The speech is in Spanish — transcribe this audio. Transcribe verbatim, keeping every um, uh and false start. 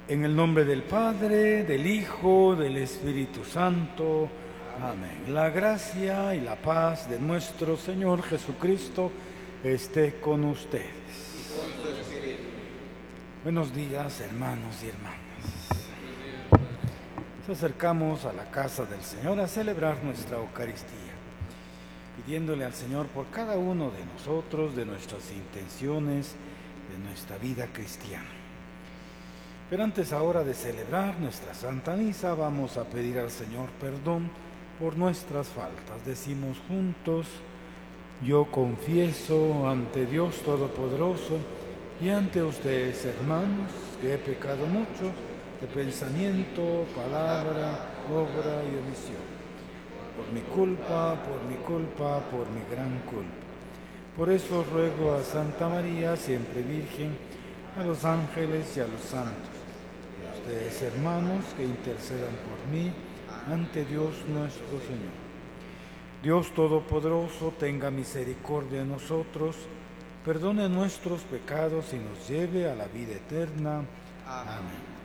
En el nombre del Padre, del Hijo, del Espíritu Santo. Amén. La gracia y la paz de nuestro Señor Jesucristo esté con ustedes. Buenos días, hermanos y hermanas. Nos acercamos a la casa del Señor a celebrar nuestra Eucaristía, pidiéndole al Señor por cada uno de nosotros, de nuestras intenciones, de nuestra vida cristiana. Pero antes ahora de celebrar nuestra Santa Misa, vamos a pedir al Señor perdón por nuestras faltas. Decimos juntos: yo confieso ante Dios Todopoderoso y ante ustedes, hermanos, que he pecado mucho de pensamiento, palabra, obra y omisión. Por mi culpa, por mi culpa, por mi gran culpa. Por eso ruego a Santa María, siempre Virgen, a los ángeles y a los santos, ustedes, hermanos, que intercedan por mí ante Dios nuestro Señor. Dios Todopoderoso, tenga misericordia de nosotros, perdone nuestros pecados y nos lleve a la vida eterna. Amén.